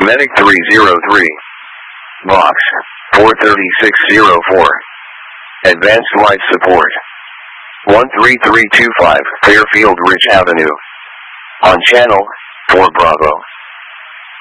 Medic 303. Box 43604. Advanced Life Support. 13325 Fairfield Ridge Avenue. On channel 4 Bravo.